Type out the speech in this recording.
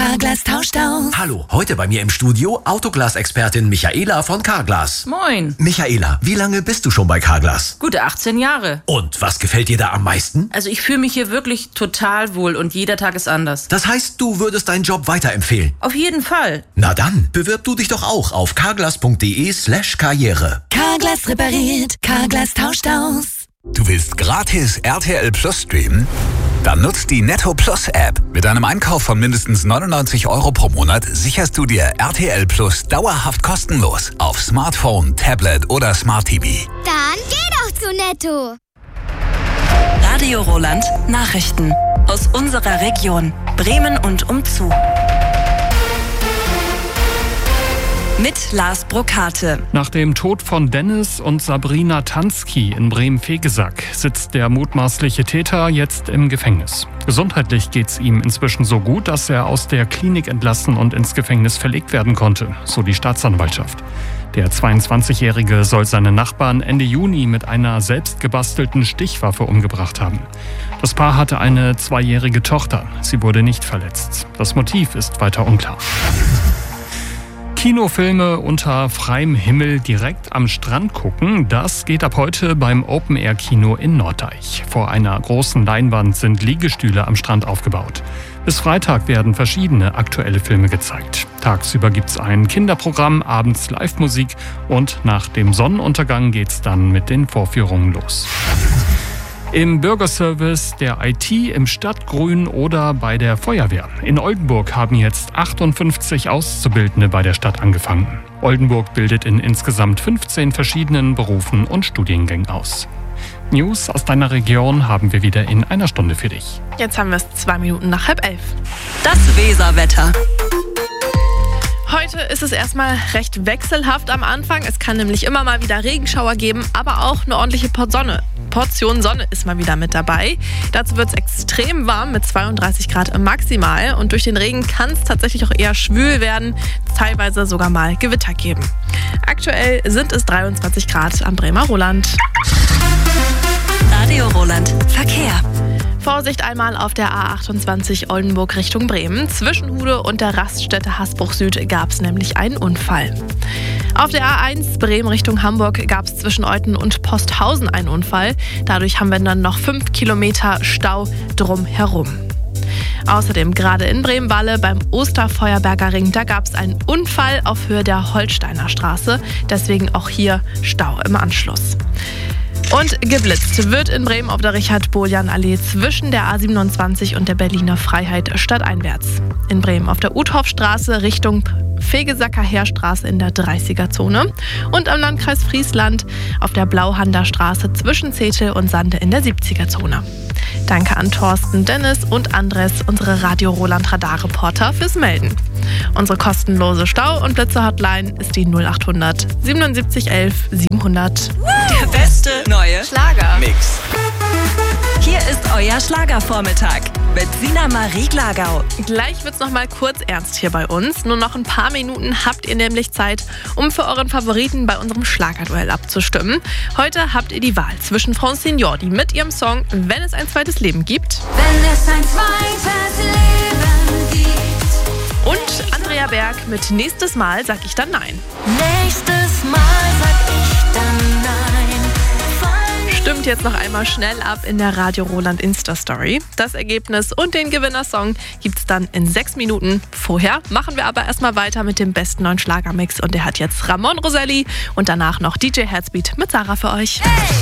Carglass tauscht aus. Hallo, heute bei mir im Studio Autoglas-Expertin Michaela von Carglass. Moin. Michaela, wie lange bist du schon bei Carglass? Gute 18 Jahre. Und was gefällt dir da am meisten? Also ich fühle mich hier wirklich total wohl und jeder Tag ist anders. Das heißt, du würdest deinen Job weiterempfehlen? Auf jeden Fall. Na dann, bewirb du dich doch auch auf carglass.de/karriere. Carglass repariert, Carglass tauscht aus. Du willst gratis RTL Plus streamen? Dann nutzt die Netto Plus App. Mit einem Einkauf von mindestens 99 € pro Monat sicherst du dir RTL Plus dauerhaft kostenlos auf Smartphone, Tablet oder Smart TV. Dann geh doch zu Netto. Radio Roland Nachrichten aus unserer Region Bremen und umzu. Mit Lars Brokate. Nach dem Tod von Dennis und Sabrina Tansky in Bremen-Vegesack sitzt der mutmaßliche Täter jetzt im Gefängnis. Gesundheitlich geht's ihm inzwischen so gut, dass er aus der Klinik entlassen und ins Gefängnis verlegt werden konnte, so die Staatsanwaltschaft. Der 22-Jährige soll seine Nachbarn Ende Juni mit einer selbstgebastelten Stichwaffe umgebracht haben. Das Paar hatte eine 2-jährige Tochter. Sie wurde nicht verletzt. Das Motiv ist weiter unklar. Kinofilme unter freiem Himmel direkt am Strand gucken, das geht ab heute beim Open-Air-Kino in Norddeich. Vor einer großen Leinwand sind Liegestühle am Strand aufgebaut. Bis Freitag werden verschiedene aktuelle Filme gezeigt. Tagsüber gibt's ein Kinderprogramm, abends Live-Musik und nach dem Sonnenuntergang geht's dann mit den Vorführungen los. Im Bürgerservice, der IT, im Stadtgrün oder bei der Feuerwehr. In Oldenburg haben jetzt 58 Auszubildende bei der Stadt angefangen. Oldenburg bildet in insgesamt 15 verschiedenen Berufen und Studiengängen aus. News aus deiner Region haben wir wieder in einer Stunde für dich. Jetzt haben wir es 2 Minuten nach 10:30. Das Weserwetter. Heute ist es erstmal recht wechselhaft am Anfang. Es kann nämlich immer mal wieder Regenschauer geben, aber auch eine ordentliche Portion Sonne ist mal wieder mit dabei. Dazu wird es extrem warm mit 32 Grad maximal. Und durch den Regen kann es tatsächlich auch eher schwül werden, teilweise sogar mal Gewitter geben. Aktuell sind es 23 Grad am Bremer Roland. Radio Roland Verkehr. Vorsicht einmal auf der A28 Oldenburg Richtung Bremen. Zwischen Hude und der Raststätte Hasbruch Süd gab es nämlich einen Unfall. Auf der A1 Bremen Richtung Hamburg gab es zwischen Euthen und Posthausen einen Unfall. Dadurch haben wir dann noch 5 Kilometer Stau drumherum. Außerdem gerade in Bremen-Walle beim Osterfeuerberger Ring, da gab es einen Unfall auf Höhe der Holsteiner Straße. Deswegen auch hier Stau im Anschluss. Und geblitzt wird in Bremen auf der Richard-Bolian-Allee zwischen der A27 und der Berliner Freiheit stadteinwärts. In Bremen auf der Uthoffstraße Richtung Vegesacker Heerstraße in der 30er-Zone. Und am Landkreis Friesland auf der Blauhander Straße zwischen Zetel und Sande in der 70er-Zone. Danke an Thorsten, Dennis und Andres, unsere Radio Roland Radarreporter, fürs Melden. Unsere kostenlose Stau- und Blitze-Hotline ist die 0800 77 11 700. Der beste neue Mix. Hier ist euer Schlagervormittag mit Sina Marie Glagau. Gleich wird's noch mal kurz ernst hier bei uns. Nur noch ein paar Minuten habt ihr nämlich Zeit, um für euren Favoriten bei unserem Schlagerduell abzustimmen. Heute habt ihr die Wahl zwischen Francine Jordi mit ihrem Song Wenn es ein zweites Leben gibt Wenn es ein zweites Leben gibt. und Andrea Berg mit Nächstes Mal sag ich dann nein. Nächstes Mal sag ich dann nein. Stimmt jetzt noch einmal schnell ab in der Radio Roland Insta-Story. Das Ergebnis und den Gewinnersong gibt's dann in 6 Minuten. Vorher machen wir aber erstmal weiter mit dem besten neuen Schlagermix und der hat jetzt Ramon Roselli und danach noch DJ Herzbeat mit Sarah für euch. Hey!